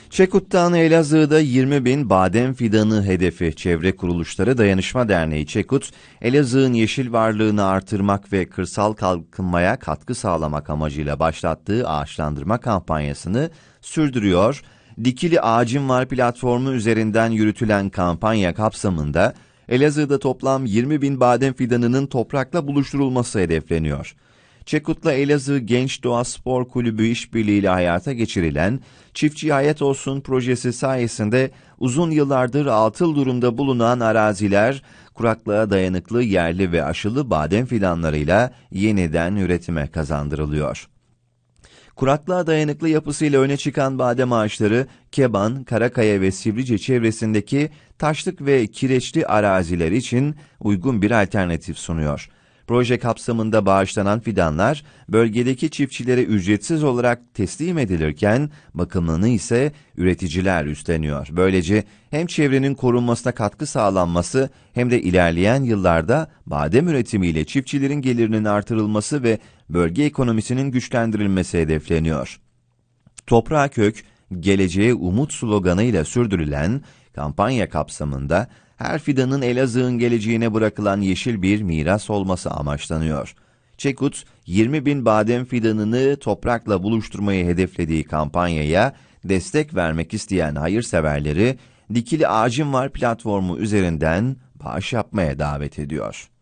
Çekut'tan Elazığ'da 20.000 badem fidanı hedefi. Çevre Kuruluşları Dayanışma Derneği Çekut, Elazığ'ın yeşil varlığını artırmak ve kırsal kalkınmaya katkı sağlamak amacıyla başlattığı ağaçlandırma kampanyasını sürdürüyor. Dikili Ağacım Var platformu üzerinden yürütülen kampanya kapsamında Elazığ'da toplam 20.000 badem fidanının toprakla buluşturulması hedefleniyor. Çekut'la Elazığ Genç Doğa Spor Kulübü işbirliğiyle hayata geçirilen Çiftçi Hayat Olsun projesi sayesinde uzun yıllardır atıl durumda bulunan araziler, kuraklığa dayanıklı yerli ve aşılı badem fidanlarıyla yeniden üretime kazandırılıyor. Kuraklığa dayanıklı yapısıyla öne çıkan badem ağaçları, Keban, Karakaya ve Sivrice çevresindeki taşlık ve kireçli araziler için uygun bir alternatif sunuyor. Proje kapsamında bağışlanan fidanlar, bölgedeki çiftçilere ücretsiz olarak teslim edilirken, bakımını ise üreticiler üstleniyor. Böylece hem çevrenin korunmasına katkı sağlanması hem de ilerleyen yıllarda badem üretimiyle çiftçilerin gelirinin artırılması ve bölge ekonomisinin güçlendirilmesi hedefleniyor. Toprağa kök, geleceğe umut sloganıyla sürdürülen kampanya kapsamında her fidanın Elazığ'ın geleceğine bırakılan yeşil bir miras olması amaçlanıyor. Çekut, 20.000 badem fidanını toprakla buluşturmayı hedeflediği kampanyaya destek vermek isteyen hayırseverleri Dikili Ağacım Var platformu üzerinden bağış yapmaya davet ediyor.